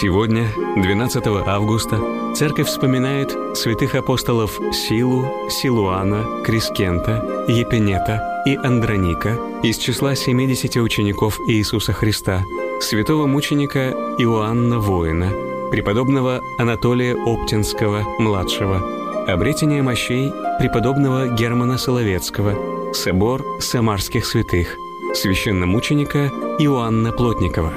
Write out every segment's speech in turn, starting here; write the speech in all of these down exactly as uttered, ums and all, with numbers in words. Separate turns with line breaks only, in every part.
Сегодня, двенадцатого августа, Церковь вспоминает святых апостолов Силу, Силуана, Крискента, Епинета и Андроника из числа семидесяти учеников Иисуса Христа, святого мученика Иоанна Воина, преподобного Анатолия Оптинского, младшего, обретение мощей преподобного Германа Соловецкого, собор самарских святых, священномученика Иоанна Плотникова.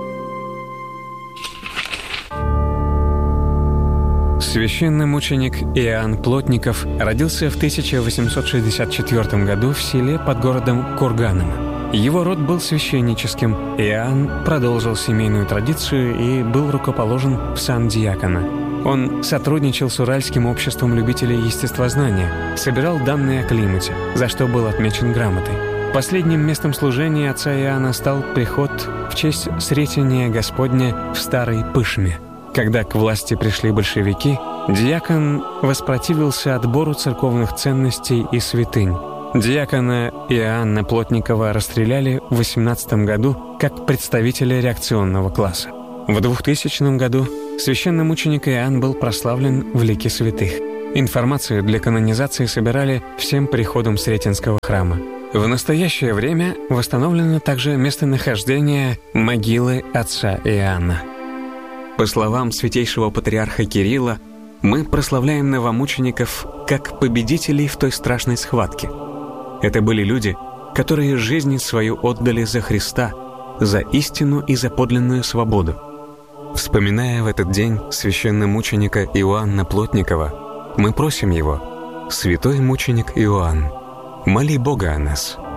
Священномученик Иоанн Плотников родился в тысяча восемьсот шестьдесят четвёртом году в селе под городом Курганом. Его род был священническим. Иоанн продолжил семейную традицию и был рукоположен в сан диакона. Он сотрудничал с Уральским обществом любителей естествознания, собирал данные о климате, за что был отмечен грамотой. Последним местом служения отца Иоанна стал приход в честь Сретения Господня в Старой Пышме. Когда к власти пришли большевики, диакон воспротивился отбору церковных ценностей и святынь. Диакона Иоанна Плотникова расстреляли в восемнадцатом году как представителя реакционного класса. В двухтысячном году священномученик Иоанн был прославлен в лике святых. Информацию для канонизации собирали всем приходом Сретенского храма. В настоящее время восстановлено также местонахождение могилы отца Иоанна. По словам святейшего патриарха Кирилла, мы прославляем новомучеников как победителей в той страшной схватке. Это были люди, которые жизнь свою отдали за Христа, за истину и за подлинную свободу. Вспоминая в этот день священномученика Иоанна Плотникова, мы просим его: «Святой мученик Иоанн, моли Бога о нас».